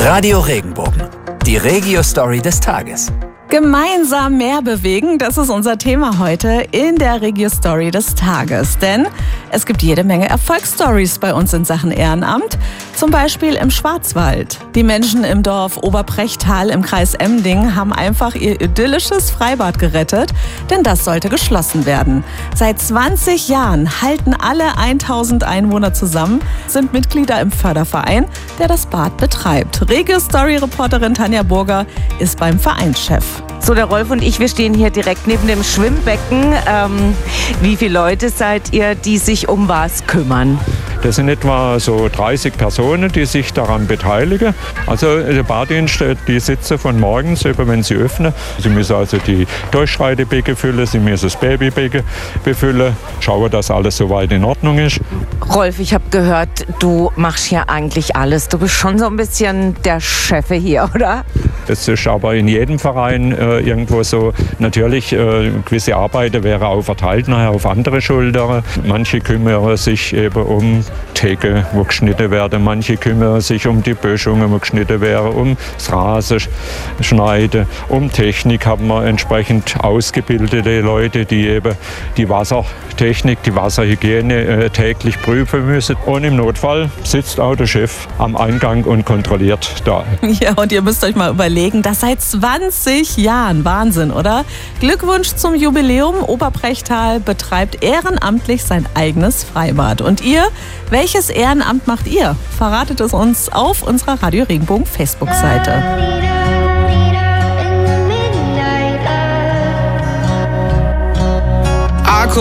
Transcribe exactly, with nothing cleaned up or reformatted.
Radio Regenbogen, die Regio-Story des Tages. Gemeinsam mehr bewegen, das ist unser Thema heute in der Regio-Story des Tages. Denn es gibt jede Menge Erfolgsstories bei uns in Sachen Ehrenamt. Zum Beispiel im Schwarzwald. Die Menschen im Dorf Oberprechtal im Kreis Emding haben einfach ihr idyllisches Freibad gerettet, denn das sollte geschlossen werden. Seit zwanzig Jahren halten alle tausend Einwohner zusammen, sind Mitglieder im Förderverein, der das Bad betreibt. Regio-Story-Reporterin Tanja Burger ist beim Vereinschef. So, der Rolf und ich, wir stehen hier direkt neben dem Schwimmbecken. Ähm, wie viele Leute seid ihr, die sich um was kümmern? Das sind etwa so dreißig Personen, die sich daran beteiligen. Also der Baddienst, die sitzen von morgens, eben wenn sie öffnen. Sie müssen also die Durchschreidebecken füllen, sie müssen das Babybecken befüllen, schauen, dass alles soweit in Ordnung ist. Rolf, ich habe gehört, du machst hier eigentlich alles. Du bist schon so ein bisschen der Chef hier, oder? Das ist aber in jedem Verein äh, irgendwo so. Natürlich, äh, gewisse Arbeiten wären auch verteilt nachher auf andere Schultern. Manche kümmern sich eben um Theke, wo geschnitten werden. Manche kümmern sich um die Böschungen, wo geschnitten werden, um das Rasenschneiden, um Technik haben wir entsprechend ausgebildete Leute, die eben die Wassertechnik, die Wasserhygiene äh, täglich prüfen müssen. Und im Notfall sitzt auch der Chef am Eingang und kontrolliert da. Ja, und ihr müsst euch mal überlegen, das seit zwanzig Jahren. Wahnsinn, oder? Glückwunsch zum Jubiläum. Oberprechtal betreibt ehrenamtlich sein eigenes Freibad. Und ihr, welches Ehrenamt macht ihr? Verratet es uns auf unserer Radio Regenbogen Facebook-Seite.